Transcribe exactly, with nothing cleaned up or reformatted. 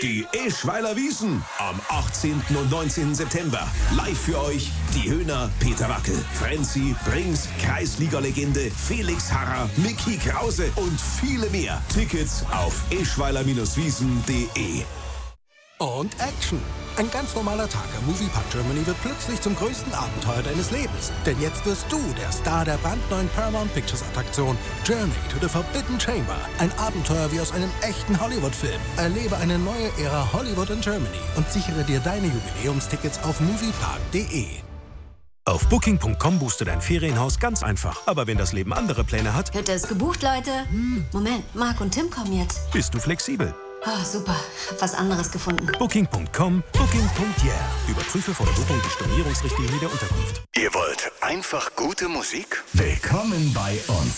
Die Eschweiler Wiesn am achtzehnten und neunzehnten September. Live für euch die Höhner Peter Wackel, Frenzy, Brings, Kreisliga-Legende, Felix Harrer, Micky Krause und viele mehr. Tickets auf eschweiler Wiesn punkt de. Und Action! Ein ganz normaler Tag am Moviepark Germany wird plötzlich zum größten Abenteuer deines Lebens. Denn jetzt wirst du der Star der brandneuen Paramount Pictures Attraktion Journey to the Forbidden Chamber. Ein Abenteuer wie aus einem echten Hollywood-Film. Erlebe eine neue Ära Hollywood in Germany und sichere dir deine Jubiläumstickets auf moviepark punkt de. Auf booking punkt com buchst du dein Ferienhaus ganz einfach. Aber wenn das Leben andere Pläne hat, Hütte ist gebucht, Leute. Hm. Moment, Marc und Tim kommen jetzt. bist du flexibel. Oh, super. Hab was anderes gefunden. booking punkt com, booking punkt yeah. Überprüfe vor der Buchung die Stornierungsrichtlinie der Unterkunft. Ihr wollt einfach gute Musik? Willkommen bei uns.